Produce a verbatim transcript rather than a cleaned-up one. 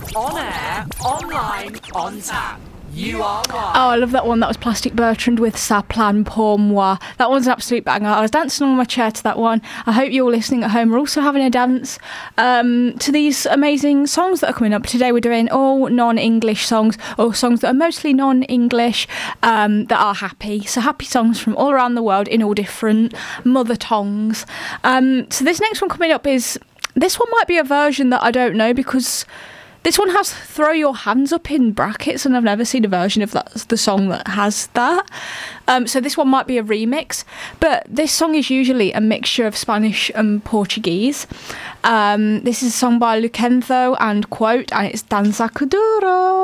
On air, online, on tap. You are one. Oh, I love that one. That was Plastic Bertrand with Sa plan pour moi. That one's an absolute banger. I was dancing on my chair to that one. I hope you're listening at home. We're also having a dance um, to these amazing songs that are coming up. Today we're doing all non-English songs, or songs that are mostly non-English, um, that are happy. So happy songs from all around the world in all different mother tongues. Um, so this next one coming up is... This one might be a version that I don't know, because... This one has throw your hands up in brackets, and I've never seen a version of that, the song that has that. Um, so this one might be a remix, but this song is usually a mixture of Spanish and Portuguese. Um, this is a song by Lucentho and Quote, and it's Danza Kuduro.